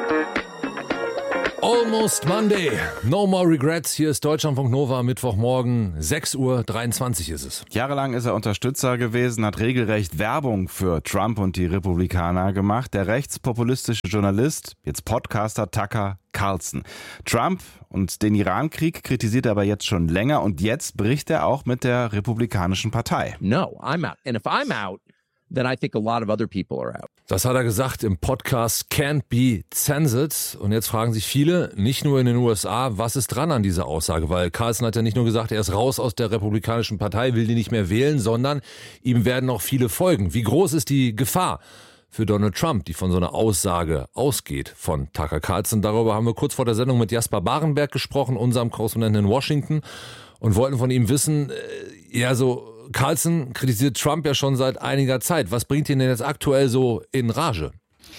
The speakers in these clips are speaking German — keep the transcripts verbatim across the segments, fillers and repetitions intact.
Almost Monday. No more regrets. Hier ist Deutschlandfunk Nova. Mittwochmorgen, sechs Uhr dreiundzwanzig ist es. Jahrelang ist er Unterstützer gewesen, hat regelrecht Werbung für Trump und die Republikaner gemacht. Der rechtspopulistische Journalist, jetzt Podcaster Tucker Carlson. Trump und den Irankrieg kritisiert er aber jetzt schon länger und jetzt bricht er auch mit der Republikanischen Partei. No, I'm out. And if I'm out, then I think a lot of other people are out. Das hat er gesagt im Podcast Can't Be Censored. Und jetzt fragen sich viele, nicht nur in den U S A, was ist dran an dieser Aussage? Weil Carlson hat ja nicht nur gesagt, er ist raus aus der Republikanischen Partei, will die nicht mehr wählen, sondern ihm werden noch viele folgen. Wie groß ist die Gefahr für Donald Trump, die von so einer Aussage ausgeht von Tucker Carlson? Darüber haben wir kurz vor der Sendung mit Jasper Barenberg gesprochen, unserem Korrespondenten in Washington, und wollten von ihm wissen, äh, ja so, Carlson kritisiert Trump ja schon seit einiger Zeit. Was bringt ihn denn jetzt aktuell so in Rage?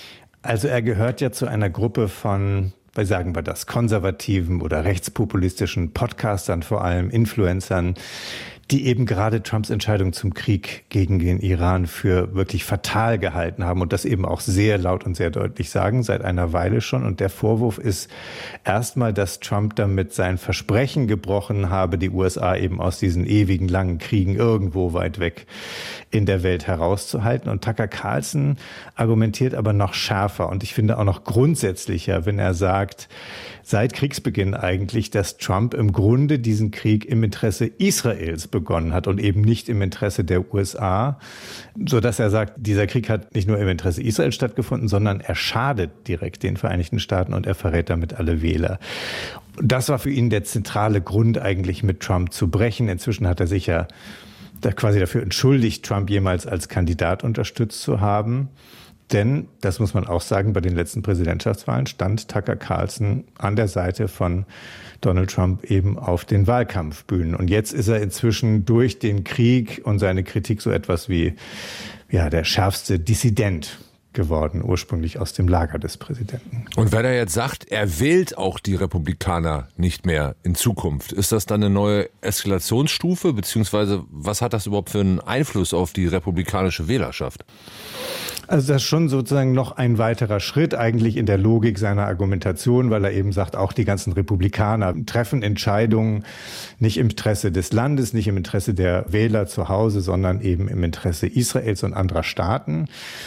Also er gehört ja zu einer Gruppe von, wie sagen wir das, konservativen oder rechtspopulistischen Podcastern, vor allem Influencern, die eben gerade Trumps Entscheidung zum Krieg gegen den Iran für wirklich fatal gehalten haben und das eben auch sehr laut und sehr deutlich sagen, seit einer Weile schon. Und der Vorwurf ist erstmal, dass Trump damit sein Versprechen gebrochen habe, die U S A eben aus diesen ewigen langen Kriegen irgendwo weit weg in der Welt herauszuhalten. Und Tucker Carlson argumentiert aber noch schärfer und ich finde auch noch grundsätzlicher, wenn er sagt, seit Kriegsbeginn eigentlich, dass Trump im Grunde diesen Krieg im Interesse Israels begonnen hat und eben nicht im Interesse der U S A, so dass er sagt, dieser Krieg hat nicht nur im Interesse Israels stattgefunden, sondern er schadet direkt den Vereinigten Staaten und er verrät damit alle Wähler. Das war für ihn der zentrale Grund eigentlich, mit Trump zu brechen. Inzwischen hat er sich ja da quasi dafür entschuldigt, Trump jemals als Kandidat unterstützt zu haben. Denn, das muss man auch sagen, bei den letzten Präsidentschaftswahlen stand Tucker Carlson an der Seite von Donald Trump eben auf den Wahlkampfbühnen. Und jetzt ist er inzwischen durch den Krieg und seine Kritik so etwas wie, ja, der schärfste Dissident geworden, ursprünglich aus dem Lager des Präsidenten. Und wenn er jetzt sagt, er wählt auch die Republikaner nicht mehr in Zukunft, ist das dann eine neue Eskalationsstufe, beziehungsweise was hat das überhaupt für einen Einfluss auf die republikanische Wählerschaft? Also das ist schon sozusagen noch ein weiterer Schritt eigentlich in der Logik seiner Argumentation, weil er eben sagt, auch die ganzen Republikaner treffen Entscheidungen nicht im Interesse des Landes, nicht im Interesse der Wähler zu Hause, sondern eben im Interesse Israels und anderer Staaten.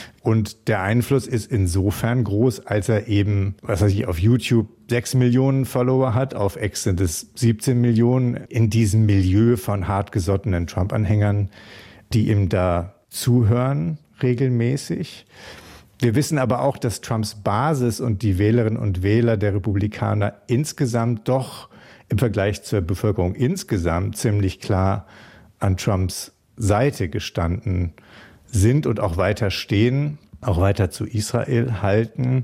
Und der Einfluss ist insofern groß, als er eben, was weiß ich, auf YouTube sechs Millionen Follower hat, auf X sind es siebzehn Millionen, in diesem Milieu von hartgesottenen Trump-Anhängern, die ihm da zuhören regelmäßig. Wir wissen aber auch, dass Trumps Basis und die Wählerinnen und Wähler der Republikaner insgesamt doch im Vergleich zur Bevölkerung insgesamt ziemlich klar an Trumps Seite gestanden sind und auch weiter stehen, auch weiter zu Israel halten.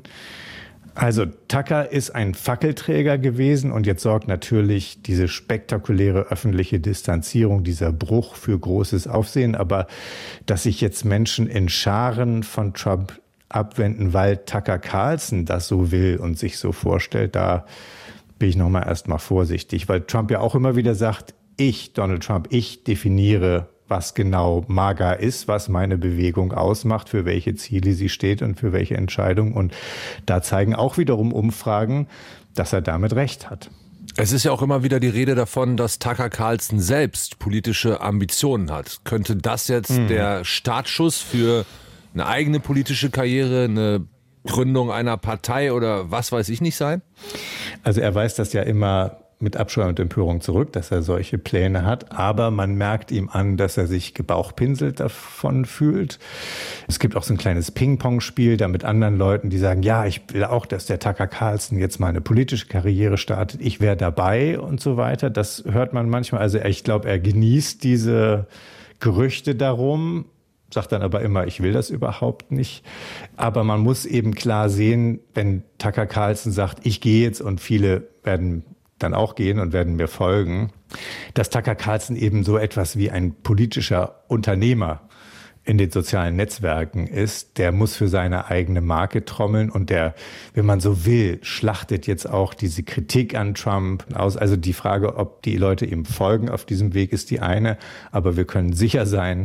Also Tucker ist ein Fackelträger gewesen und jetzt sorgt natürlich diese spektakuläre öffentliche Distanzierung, dieser Bruch für großes Aufsehen. Aber dass sich jetzt Menschen in Scharen von Trump abwenden, weil Tucker Carlson das so will und sich so vorstellt, da bin ich nochmal erstmal vorsichtig, weil Trump ja auch immer wieder sagt, ich, Donald Trump, ich definiere, was genau MAGA ist, was meine Bewegung ausmacht, für welche Ziele sie steht und für welche Entscheidungen. Und da zeigen auch wiederum Umfragen, dass er damit recht hat. Es ist ja auch immer wieder die Rede davon, dass Tucker Carlson selbst politische Ambitionen hat. Könnte das jetzt hm. der Startschuss für eine eigene politische Karriere, eine Gründung einer Partei oder was weiß ich nicht sein? Also er weist das ja immer mit Abscheu und Empörung zurück, dass er solche Pläne hat. Aber man merkt ihm an, dass er sich gebauchpinselt davon fühlt. Es gibt auch so ein kleines Ping-Pong-Spiel da mit anderen Leuten, die sagen, ja, ich will auch, dass der Tucker Carlson jetzt mal eine politische Karriere startet. Ich wäre dabei und so weiter. Das hört man manchmal. Also ich glaube, er genießt diese Gerüchte darum, sagt dann aber immer, ich will das überhaupt nicht. Aber man muss eben klar sehen, wenn Tucker Carlson sagt, ich gehe jetzt und viele werden dann auch gehen und werden mir folgen, dass Tucker Carlson eben so etwas wie ein politischer Unternehmer in den sozialen Netzwerken ist. Der muss für seine eigene Marke trommeln und der, wenn man so will, schlachtet jetzt auch diese Kritik an Trump aus. Also die Frage, ob die Leute ihm folgen auf diesem Weg, ist die eine. Aber wir können sicher sein,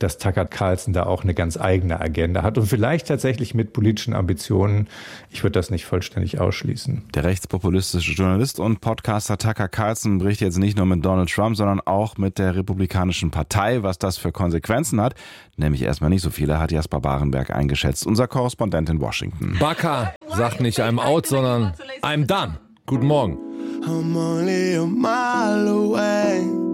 dass Tucker Carlson da auch eine ganz eigene Agenda hat und vielleicht tatsächlich mit politischen Ambitionen. Ich würde das nicht vollständig ausschließen. Der rechtspopulistische Journalist und Podcaster Tucker Carlson bricht jetzt nicht nur mit Donald Trump, sondern auch mit der Republikanischen Partei. Was das für Konsequenzen hat, nämlich erstmal nicht so viele, hat Jasper Barenberg eingeschätzt, unser Korrespondent in Washington. Bakker sagt nicht I'm out, sondern I'm done. Guten Morgen. I'm only a mile away.